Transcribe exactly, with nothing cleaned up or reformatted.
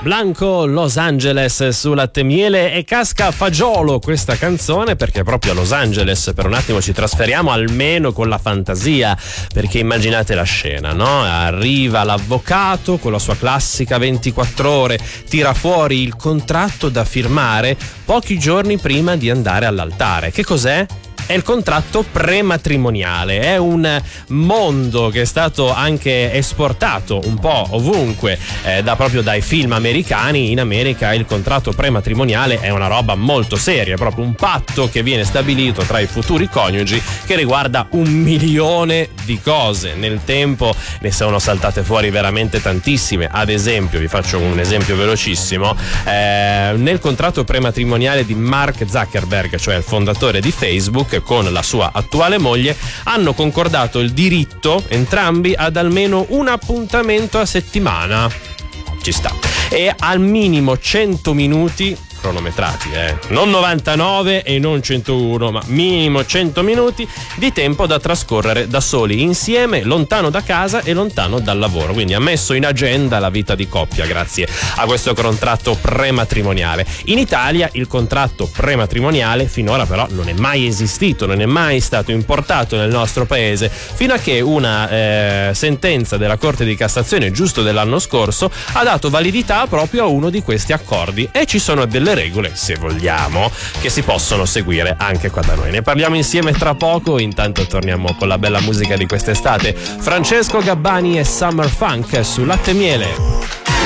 Blanco, Los Angeles su Latte e Miele, e casca a fagiolo questa canzone perché proprio a Los Angeles per un attimo ci trasferiamo almeno con la fantasia, perché immaginate la scena, no? Arriva l'avvocato con la sua classica ventiquattro ore, tira fuori il contratto da firmare pochi giorni prima di andare all'altare. Che cos'è? È il contratto prematrimoniale, è un mondo che è stato anche esportato un po' ovunque, eh, da proprio dai film americani. In America il contratto prematrimoniale è una roba molto seria, è proprio un patto che viene stabilito tra i futuri coniugi che riguarda un milione di cose. Nel tempo ne sono saltate fuori veramente tantissime. Ad esempio, vi faccio un esempio velocissimo, eh, nel contratto prematrimoniale di Mark Zuckerberg, cioè il fondatore di Facebook, con la sua attuale moglie, hanno concordato il diritto entrambi ad almeno un appuntamento a settimana. Ci sta. E al minimo cento minuti cronometrati, eh. non novantanove e non centouno, ma minimo cento minuti di tempo da trascorrere da soli, insieme, lontano da casa e lontano dal lavoro. Quindi ha messo in agenda la vita di coppia grazie a questo contratto prematrimoniale. In Italia il contratto prematrimoniale finora però non è mai esistito, non è mai stato importato nel nostro paese, fino a che una eh, sentenza della Corte di Cassazione giusto dell'anno scorso ha dato validità proprio a uno di questi accordi, e ci sono delle regole, se vogliamo, che si possono seguire anche qua da noi. Ne parliamo insieme tra poco, intanto torniamo con la bella musica di quest'estate. Francesco Gabbani e Summer Funk su Latte e Miele.